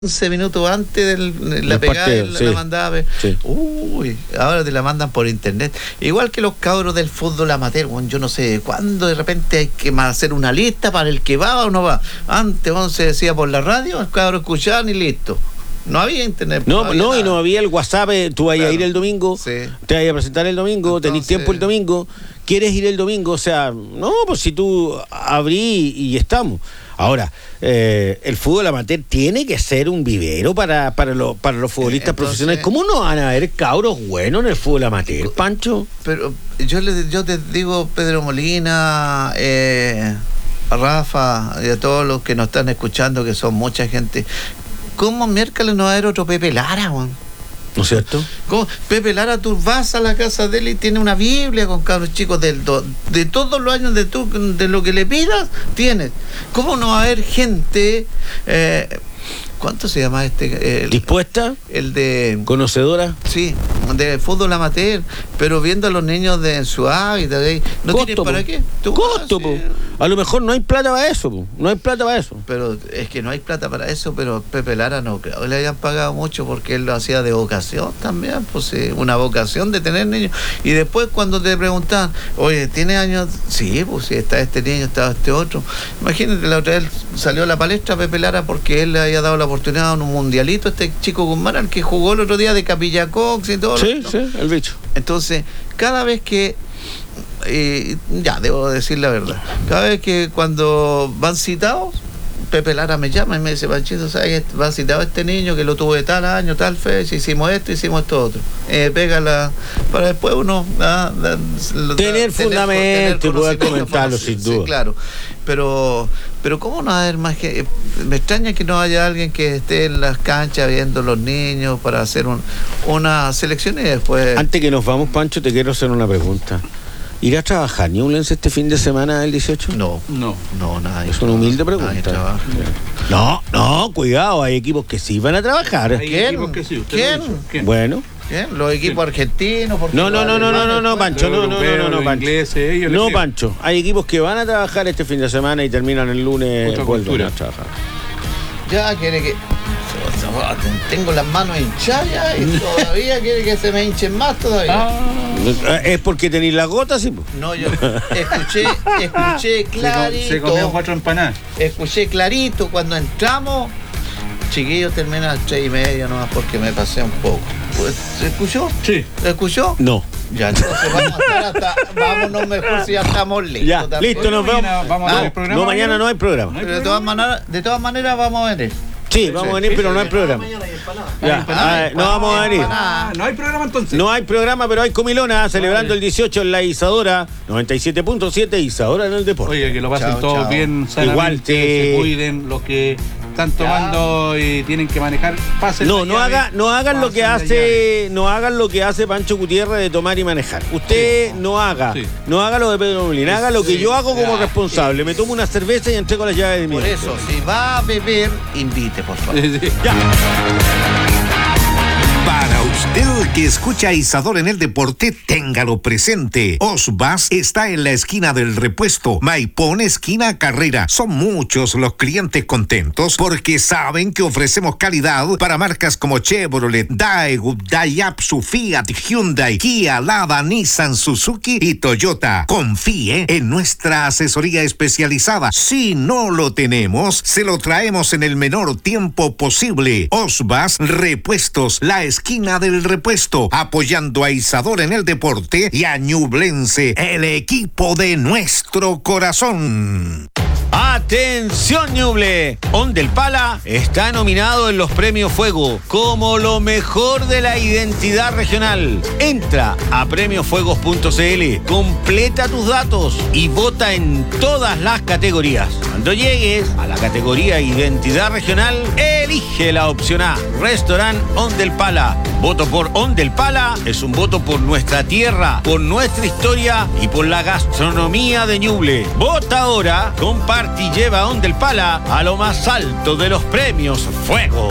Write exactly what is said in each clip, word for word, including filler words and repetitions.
quince minutos antes de la pegada, partido, la, sí. la mandaba. Sí. Uy, ahora te la mandan por internet. Igual que los cabros del fútbol amateur, bueno, yo no sé cuándo de repente hay que hacer una lista para el que va o no va. Antes bueno, se decía por la radio, el cabro escuchaban y listo. No había internet. No, no, había no nada. y no había el WhatsApp, eh, tú vas Claro. a ir el domingo, Sí. te vas a presentar el domingo, Entonces- tenés tiempo el domingo, quieres ir el domingo, o sea, no, pues si tú abrí y estamos. Ahora, eh, el fútbol amateur tiene que ser un vivero para, para, lo- para los futbolistas Entonces- profesionales. ¿Cómo no van a haber cabros buenos en el fútbol amateur, Pancho? Pero yo le, yo te digo, Pedro Molina, eh, a Rafa y a todos los que nos están escuchando, que son mucha gente, ¿cómo miércoles no va a haber otro Pepe Lara, Juan? ¿No es cierto? ¿Cómo? Pepe Lara, tú vas a la casa de él y tiene una Biblia con cabros chicos del do, de todos los años de tú, de lo que le pidas, tienes. ¿Cómo no va a haber gente? Eh, ¿Cuánto se llama este? El, ¿Dispuesta? el de. ¿Conocedora? Sí, de fútbol amateur, pero viendo a los niños de en su hábitat, de, ¿no Costo, tienes para po. qué? Tú Costo, vas, po. sí. A lo mejor no hay plata para eso, po. No hay plata para eso. Pero es que no hay plata para eso, pero Pepe Lara no creo que le hayan pagado mucho porque él lo hacía de vocación también, pues sí, una vocación de tener niños. Y después cuando te preguntan, oye, ¿tiene años? Sí, pues sí, está este niño, está este otro. Imagínate, la otra vez salió a la palestra Pepe Lara porque él le había dado la oportunidad en un mundialito, este chico Guzmán, al que jugó el otro día de Capilla Cox y todo. Sí, ¿no? sí, el bicho. Entonces, cada vez que, eh, ya, debo decir la verdad, cada vez que cuando van citados, Pepe Lara me llama y me dice, Panchito, ¿sabes? Va citado este niño que lo tuvo de tal año, tal fecha, hicimos esto, hicimos esto otro. Eh, pégala, para después uno ah, da, lo- Tener da- fundamento y poder conocimiento, comentarlo, sí, sin sí, duda. claro, pero, pero ¿cómo no haber más que? Me extraña que no haya alguien que esté en las canchas viendo los niños para hacer un, una selección y después... Antes que nos vamos, Pancho, te quiero hacer una pregunta. ¿Irá a trabajar Ñublense este fin de semana del dieciocho? No, No. no, nadie. Es una humilde Nadie pregunta. trabaja. No, no, cuidado, hay equipos que sí van a trabajar. Hay ¿Quién? equipos que sí, usted ¿Quién? lo ha dicho. ¿Quién? Bueno. ¿Quién? Los equipos argentinos. porque No, no, los no, no, no, no, alemanes, no, pues, Pancho, no, no, no, no, no, Los Pancho. ingleses, ellos No, les- Pancho, hay equipos que van a trabajar este fin de semana y terminan el lunes Otra vuelven cultura. a trabajar. Ya quiere que... Tengo las manos hinchadas ya y todavía quiere que se me hinchen más todavía. Ah, ¿Es porque tenéis las gotas? Sí, po. No, yo escuché, escuché se, co- clarito. se comió cuatro empanadas. Escuché clarito cuando entramos. Chiquillos, terminan a las tres y media nomás porque me pasé un poco. Pues, ¿se escuchó? Sí. ¿Se escuchó? No. Ya, entonces vamos a estar hasta... Vámonos mejor si ya estamos listos. Ya, también. listo, nos vemos. Mañana vamos a Ah, ver el programa. No, mañana no hay programa. ¿No hay Pero de todas maneras, de todas maneras vamos a venir. Sí, vamos a venir, pero no hay programa. Ya, ah, no vamos a venir. Ah, no hay programa entonces. No hay programa, pero hay comilona, celebrando el dieciocho en la Isadora, noventa y siete punto siete, Isadora en el deporte. Oye, que lo pasen Chao, todos chao. bien sanamente, Igual, sí. se cuiden los que están tomando y tienen que manejar. Pasen No, la no llave, haga, no hagan lo que pasen la hace, no hagan lo que hace Pancho Gutiérrez de tomar y manejar. Usted no haga, Sí. no haga lo de Pedro Molina, haga lo que Sí, yo hago como ya, responsable. Me tomo una cerveza y entrego las llaves de mi Por auto. eso, si va a beber, invite, por favor. llave. Sí, sí. Ya. Para usted que escucha a Isadora en el deporte, téngalo presente. Osbas está en la esquina del Repuesto, Maipón esquina Carrera. Son muchos los clientes contentos porque saben que ofrecemos calidad para marcas como Chevrolet, Daewoo, Daihatsu, Fiat, Hyundai, Kia, Lada, Nissan, Suzuki y Toyota. Confíe en nuestra asesoría especializada. Si no lo tenemos, se lo traemos en el menor tiempo posible. Osbas Repuestos, la esquina del Repuesto, apoyando a Isadora en el deporte y a Ñublense, el equipo de nuestro corazón. Atención, Ñuble. Ondel Pala está nominado en los premios Fuego como lo mejor de la identidad regional. Entra a premios fuegos punto c l, completa tus datos y vota en todas las categorías. Cuando llegues a la categoría Identidad Regional, elige la opción A, Restaurant Ondel Pala. Voto por Ondel Pala es un voto por nuestra tierra, por nuestra historia y por la gastronomía de Ñuble. Vota ahora, comparte y lleva Ondel Pala a lo más alto de los premios Fuego.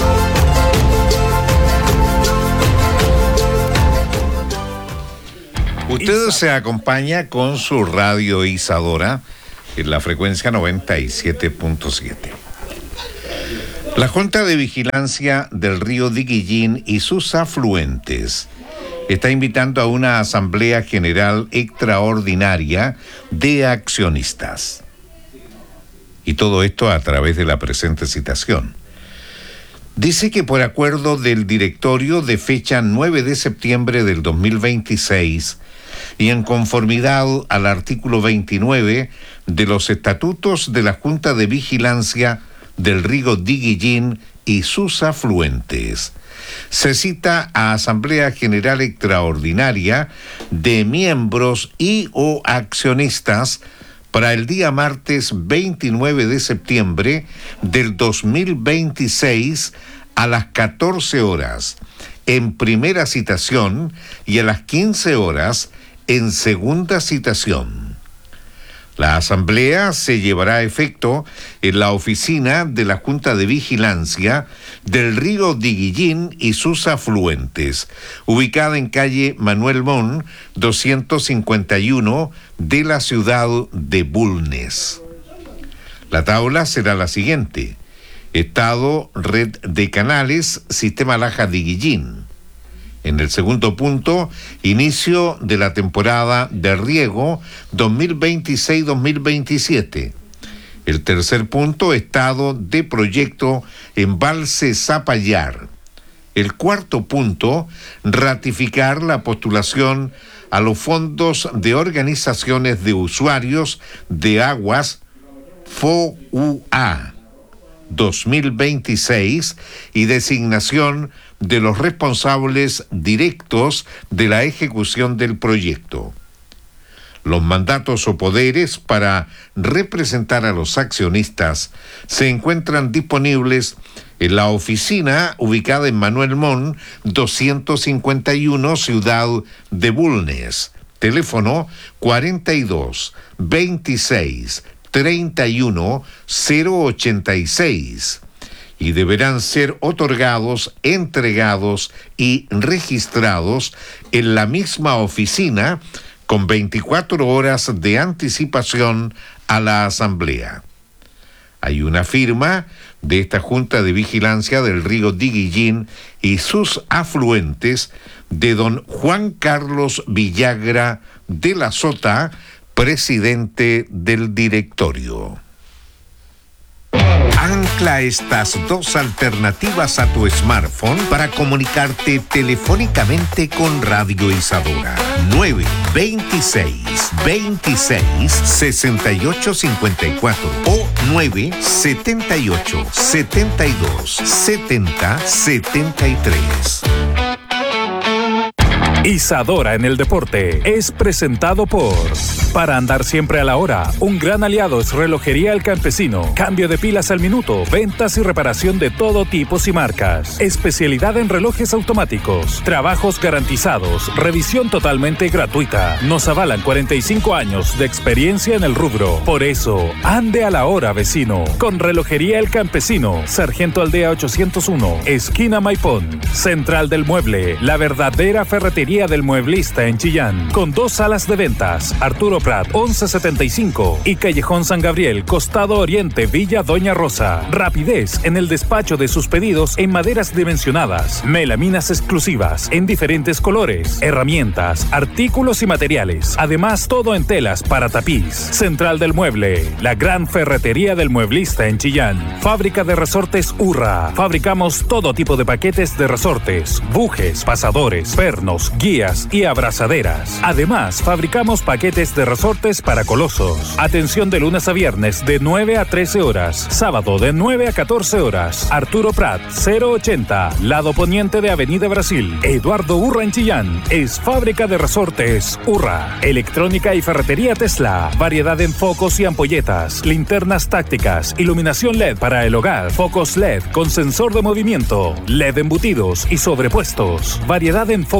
Usted se acompaña con su radio Isadora en la frecuencia noventa y siete punto siete. La Junta de Vigilancia del río Diguillín y sus afluentes está invitando a una asamblea general extraordinaria de accionistas. Y todo esto a través de la presente citación. Dice que por acuerdo del directorio de fecha nueve de septiembre del dos mil veintiséis y en conformidad al artículo veintinueve de los estatutos de la Junta de Vigilancia del río Diguillín y sus afluentes, se cita a Asamblea General Extraordinaria de miembros y o accionistas para el día martes veintinueve de septiembre del dos mil veintiséis a las catorce horas en primera citación y a las quince horas en segunda citación. La asamblea se llevará a efecto en la oficina de la Junta de Vigilancia del río Diguillín y sus afluentes, ubicada en calle Manuel Mon, doscientos cincuenta y uno de la ciudad de Bulnes. La tabla será la siguiente: Estado, red de canales, Sistema Laja Diguillín. En el segundo punto, inicio de la temporada de riego dos mil veintiséis dos mil veintisiete. El tercer punto, estado de proyecto Embalse Zapallar. El cuarto punto, ratificar la postulación a los fondos de organizaciones de usuarios de aguas F O U A dos mil veintiséis y designación de los responsables directos de la ejecución del proyecto. Los mandatos o poderes para representar a los accionistas se encuentran disponibles en la oficina ubicada en Manuel Mon, doscientos cincuenta y uno, ciudad de Bulnes. Teléfono cuarenta y dos, veintiséis, treinta y uno, cero ochenta y seis. Y deberán ser otorgados, entregados y registrados en la misma oficina con veinticuatro horas de anticipación a la asamblea. Hay una firma de esta Junta de Vigilancia del río Diguillín y sus afluentes de don Juan Carlos Villagra de la Sota, presidente del directorio. Ancla estas dos alternativas a tu smartphone para comunicarte telefónicamente con Radio Isadora. nueve veintiséis veintiséis sesenta y ocho cincuenta y cuatro o nueve setenta y ocho setenta y dos setenta setenta y tres. Isadora en el deporte es presentado por... Para andar siempre a la hora, un gran aliado es Relojería El Campesino. Cambio de pilas al minuto, ventas y reparación de todo tipo y marcas. Especialidad en relojes automáticos, trabajos garantizados, revisión totalmente gratuita. Nos avalan cuarenta y cinco años de experiencia en el rubro. Por eso, ande a la hora, vecino. Con Relojería El Campesino, Sargento Aldea ochocientos uno, esquina Maipón. Central del Mueble, la verdadera ferretería del mueblista en Chillán. Con dos salas de ventas, Arturo Prat once setenta y cinco y Callejón San Gabriel, Costado Oriente, Villa Doña Rosa. Rapidez en el despacho de sus pedidos en maderas dimensionadas, melaminas exclusivas en diferentes colores, herramientas, artículos y materiales. Además, todo en telas para tapiz. Central del Mueble, la gran ferretería del mueblista en Chillán. Fábrica de resortes Urra. Fabricamos todo tipo de paquetes de resortes, bujes, pasadores, pernos, guías y abrazaderas. Además, fabricamos paquetes de resortes para colosos. Atención de lunes a viernes de nueve a trece horas. Sábado de nueve a catorce horas. Arturo Prat, cero ochenta, lado poniente de Avenida Brasil. Eduardo Urra en Chillán. Es fábrica de resortes Urra. Electrónica y ferretería Tesla. Variedad en focos y ampolletas. Linternas tácticas. Iluminación L E D para el hogar. Focos L E D con sensor de movimiento. L E D embutidos y sobrepuestos. Variedad en focos solares.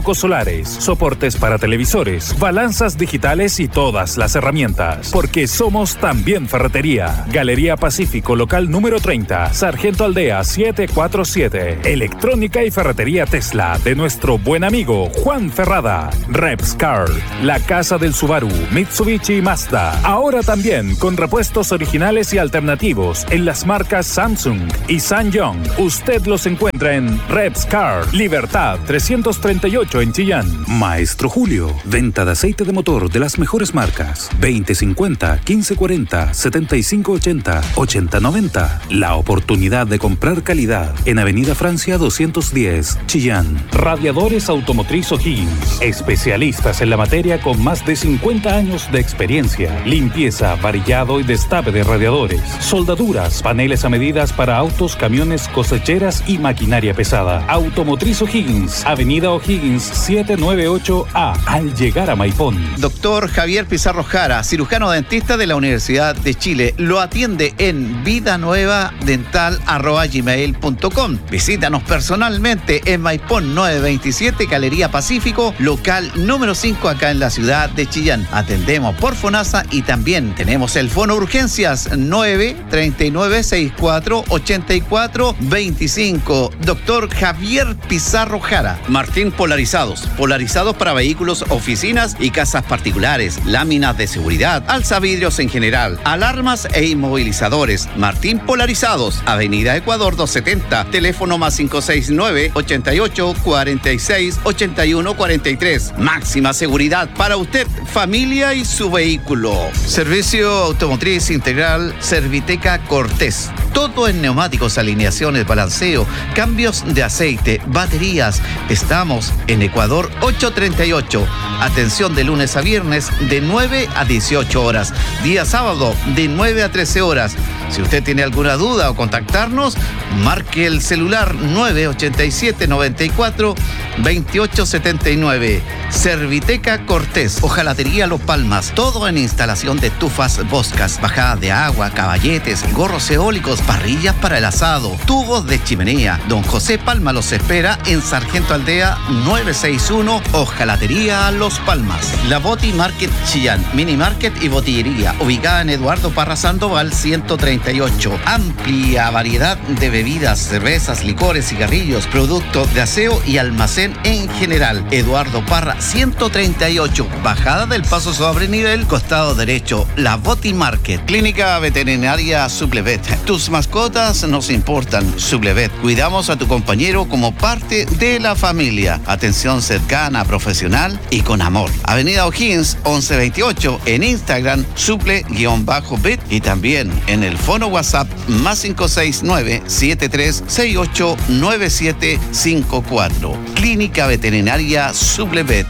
celulares, soportes para televisores, balanzas digitales y todas las herramientas. Porque somos también ferretería. Galería Pacífico, local número treinta, Sargento Aldea siete cuatro siete. Electrónica y ferretería Tesla de nuestro buen amigo Juan Ferrada. Repscar, la casa del Subaru, Mitsubishi y Mazda. Ahora también con repuestos originales y alternativos en las marcas Samsung y Sanyong. Usted los encuentra en Repscar, Libertad trescientos treinta y ocho en Chillán. Maestro Julio, venta de aceite de motor de las mejores marcas. veinte cincuenta, quince cuarenta, setenta y cinco ochenta, ochenta noventa. La oportunidad de comprar calidad en Avenida Francia doscientos diez, Chillán. Radiadores Automotriz O'Higgins. Especialistas en la materia con más de cincuenta años de experiencia. Limpieza, varillado y destape de radiadores. Soldaduras, paneles a medidas para autos, camiones, cosecheras y maquinaria pesada. Automotriz O'Higgins, Avenida O'Higgins setecientos noventa y ocho A, al llegar a Maipón. Doctor Javier Pizarro Jara, cirujano dentista de la Universidad de Chile. Lo atiende en vidanuevadental arroba gmail punto com. Visítanos personalmente en Maipón novecientos veintisiete, Galería Pacífico, local número cinco, acá en la ciudad de Chillán. Atendemos por FONASA y también tenemos el Fono Urgencias nueve treinta y nueve sesenta y cuatro ochenta y cuatro veinticinco. Doctor Javier Pizarro Jara. Martín Polarizados. Polarizados para vehículos, oficinas y casas particulares. Láminas de seguridad, alzavidrios en general, alarmas e inmovilizadores. Martín Polarizados. Avenida Ecuador doscientos setenta. Teléfono más cinco seis nueve, ochenta y ocho, cuarenta y seis, ochenta y uno cuarenta y tres. Máxima seguridad para usted, familia y su vehículo. Servicio Automotriz Integral Serviteca Cortés. Todo en neumáticos, alineaciones, balanceo, cambios de aceite, baterías. Estamos en Ecuador ochocientos treinta y ocho. Atención de lunes a viernes de nueve a dieciocho horas. Día sábado de nueve a trece horas. Si usted tiene alguna duda o contactarnos, marque el celular nueve ochenta y siete, noventa y cuatro, veintiocho setenta y nueve. Serviteca Cortés, Hojalatería Los Palmas. Todo en instalación de estufas Boscas, bajada de agua, caballetes, gorros eólicos, parrillas para el asado, tubos de chimenea. Don José Palma los espera en Sargento Aldea novecientos sesenta y uno, Hojalatería Los Palmas. La Boti Market Chillán, Mini Market y Botillería, ubicada en Eduardo Parra Sandoval ciento treinta y ocho. Amplia variedad de bebidas, cervezas, licores, cigarrillos, productos de aseo y almacén en general. Eduardo Parra ciento treinta y ocho, bajada del Paso sobre nivel, costado derecho. La Boti Market. Clínica Veterinaria Suplevet. Tus mascotas nos importan. Suplevet. Cuidamos a tu compañero como parte de la familia. Atención cercana, profesional y con amor. Avenida O'Higgins once veintiocho, en Instagram suple-vet y también en el fono WhatsApp más cinco seis nueve, siete tres seis ocho, nueve siete cinco cuatro. Clínica Veterinaria Suplevet.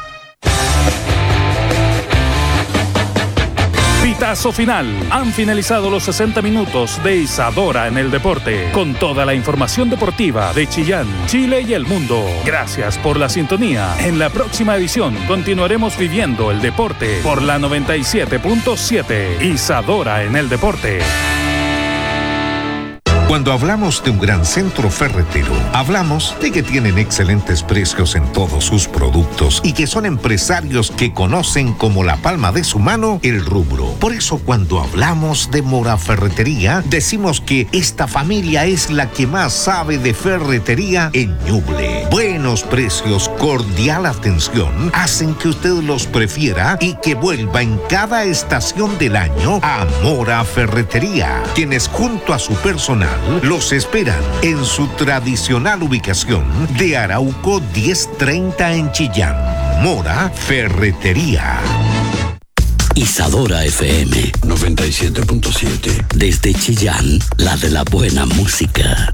Pitazo final. Han finalizado los sesenta minutos de Isadora en el Deporte, con toda la información deportiva de Chillán, Chile y el mundo. Gracias por la sintonía. En la próxima edición continuaremos viviendo el deporte por la noventa y siete punto siete. Isadora en el Deporte. Cuando hablamos de un gran centro ferretero, hablamos de que tienen excelentes precios en todos sus productos y que son empresarios que conocen como la palma de su mano el rubro. Por eso cuando hablamos de Mora Ferretería, decimos que esta familia es la que más sabe de ferretería en Ñuble. Buenos precios, cordial atención, hacen que usted los prefiera y que vuelva en cada estación del año a Mora Ferretería, quienes junto a su personal los esperan en su tradicional ubicación de Arauco diez treinta en Chillán. Mora Ferretería. Isadora F M noventa y siete punto siete. Desde Chillán, la de la buena música.